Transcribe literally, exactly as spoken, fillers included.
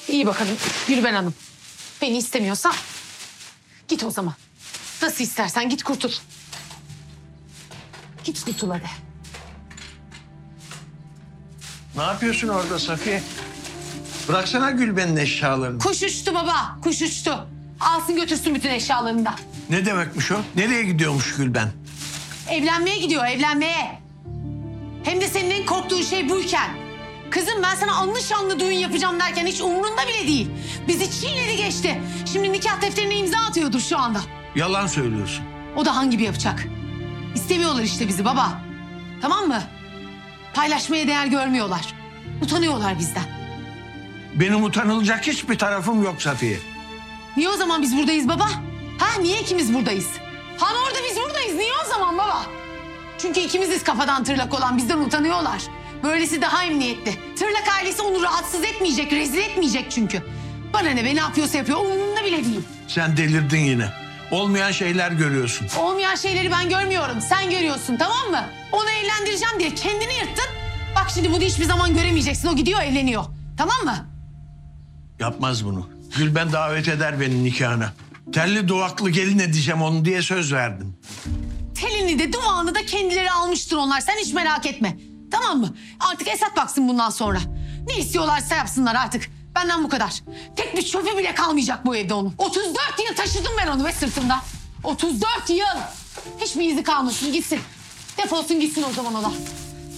İyi bakalım Gülben Hanım. Beni istemiyorsan git o zaman. Nasıl istersen git kurtul. Git kurtul hadi. Ne yapıyorsun orada Safiye? Bıraksana Gülben'in eşyalarını. Kuş uçtu baba, kuş uçtu. Alsın götürsün bütün eşyalarını da. Ne demekmiş o? Nereye gidiyormuş Gülben? Evlenmeye gidiyor, evlenmeye. Hem de senin en korktuğun şey buyken. Kızım ben sana anlı şanlı düğün yapacağım derken hiç umurunda bile değil. Bizi çiğnedi geçti. Şimdi nikah defterine imza atıyordur şu anda. Yalan söylüyorsun. O da hangi bir yapacak? İstemiyorlar işte bizi baba. Tamam mı? Paylaşmaya değer görmüyorlar. Utanıyorlar bizden. Benim utanılacak hiçbir tarafım yok Safiye. Niye o zaman biz buradayız baba? Ha niye ikimiz buradayız? Han orada biz buradayız. Niye o zaman baba? Çünkü ikimiziz kafadan tırlak olan, bizden utanıyorlar. Böylesi daha emniyetli. Tırlak ailesi onu rahatsız etmeyecek, rezil etmeyecek çünkü. Bana ne be, ne yapıyorsa yapıyor, umurumda bile değil. Sen delirdin yine. Olmayan şeyler görüyorsun. Olmayan şeyleri ben görmüyorum, sen görüyorsun tamam mı? Onu evlendireceğim diye kendini yırttın. Bak şimdi bunu hiçbir zaman göremeyeceksin, o gidiyor evleniyor. Tamam mı? Yapmaz bunu. Gülben davet eder beni nikahına. Telli duvaklı gelin edeceğim onu diye söz verdim. Telini de duvağını da kendileri almıştır onlar, sen hiç merak etme. Tamam mı? Artık Esat baksın bundan sonra. Ne istiyorlarsa yapsınlar artık. Benden bu kadar. Tek bir çöpü bile kalmayacak bu evde onun. otuz dört yıl taşıdım ben onu ve sırtımda. otuz dört yıl. Hiçbir izi kalmasın, gitsin. Defolsun gitsin o zaman o da.